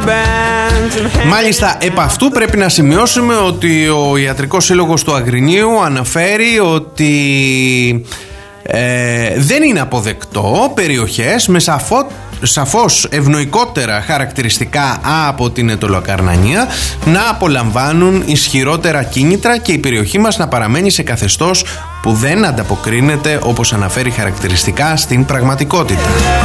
Μάλιστα, επ' αυτού πρέπει να σημειώσουμε ότι ο Ιατρικός Σύλλογος του Αγρινίου αναφέρει ότι δεν είναι αποδεκτό περιοχές με σαφώς ευνοϊκότερα χαρακτηριστικά από την Αιτωλοκαρνανία να απολαμβάνουν ισχυρότερα κίνητρα και η περιοχή μας να παραμένει σε καθεστώς που δεν ανταποκρίνεται, όπως αναφέρει χαρακτηριστικά, στην πραγματικότητα.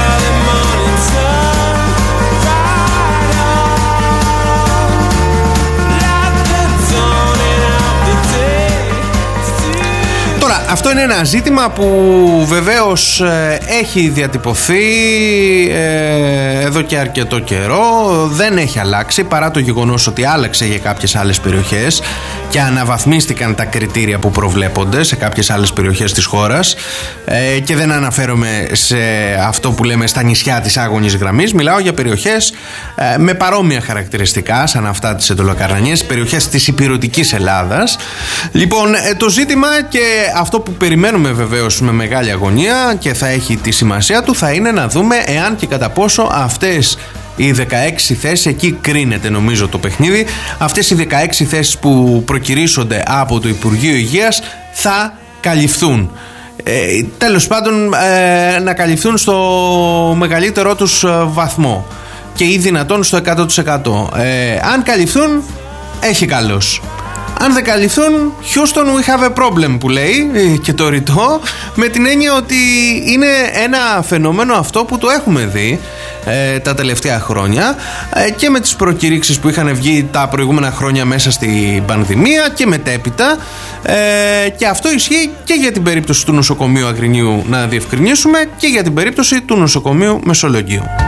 Αυτό είναι ένα ζήτημα που βεβαίως έχει διατυπωθεί εδώ και αρκετό καιρό. Δεν έχει αλλάξει, παρά το γεγονός ότι άλλαξε για κάποιες άλλες περιοχές και αναβαθμίστηκαν τα κριτήρια που προβλέπονται σε κάποιες άλλες περιοχές της χώρας, και δεν αναφέρομαι σε αυτό που λέμε στα νησιά της άγωνης γραμμής. Μιλάω για περιοχές με παρόμοια χαρακτηριστικά σαν αυτά της Αιτωλοκαρνανίας, περιοχές της ηπειρωτικής Ελλάδας. Λοιπόν, το ζήτημα, και αυτό που περιμένουμε βεβαίως με μεγάλη αγωνία και θα έχει τη σημασία του, θα είναι να δούμε εάν και κατά πόσο αυτές οι 16 θέσεις, εκεί κρίνεται νομίζω το παιχνίδι, αυτές οι 16 θέσεις που προκηρύσσονται από το Υπουργείο Υγείας θα καλυφθούν. Τέλος πάντων, να καλυφθούν στο μεγαλύτερό τους βαθμό και ή δυνατόν στο 100%. Αν καλυφθούν, έχει καλώς. Αν δεν καλυφθούν, Houston we have a problem, που λέει και το ρητό, με την έννοια ότι είναι ένα φαινόμενο αυτό που το έχουμε δει τα τελευταία χρόνια και με τις προκηρύξεις που είχαν βγει τα προηγούμενα χρόνια μέσα στην πανδημία και μετέπειτα, και αυτό ισχύει και για την περίπτωση του νοσοκομείου Αγρινίου, να διευκρινίσουμε, και για την περίπτωση του νοσοκομείου Μεσολογγίου.